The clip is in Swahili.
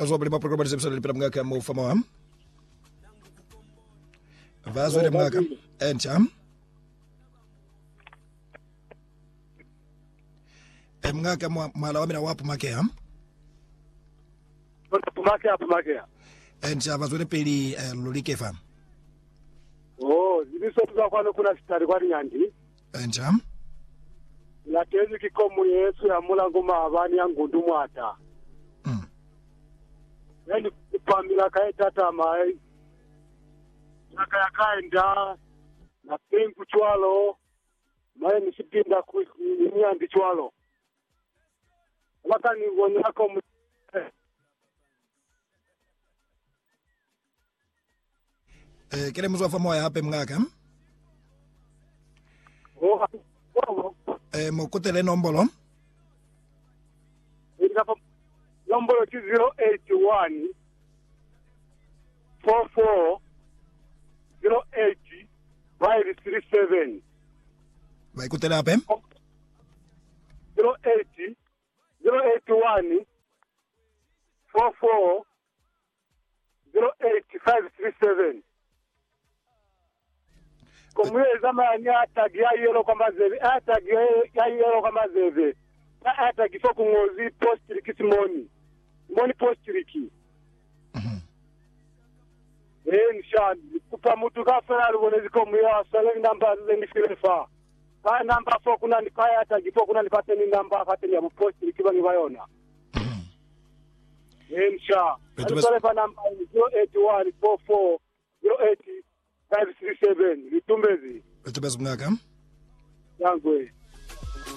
Azoba lima programa reception lipira mngaka mo fama wam. Vazo le mngaka. Encham. Mngaka mwala wamina wapu makea. Pumakea. Encha vazo le peli lolike fam. Oh, zibiso tuzakwano kuna sitari kwa nyandi. Encham. La tezi kikomu Yesu ya mulango maabani ya ngundu mwata. Yani kupamila kae tata mai. Naka ya kaenda. Na pengu chwalo. Mae nisipinda kuinyandi chwalo. Waka ni wonyako Kile mzwa famo ya hape mngaka. Mokotele nombolo. Nombolo 081 44 080 537. Vaikutele hape? 081 44 08537. Kumweza manya atagi ya yero kama zeve, atagi ya yero kama zeve, atagi so kungozi postriki simoni, simoni postriki. Nisha kupa mutu kafera alubonezi kumweza sale namba zengi filefa. Kaya namba so kuna nikaya atagi so kuna nipateni namba kateni ya postriki bangi bayona. Nisha alubonezi namba 081 44 080 537 Litumbezi. Litumbezi mngaka. Yangwe.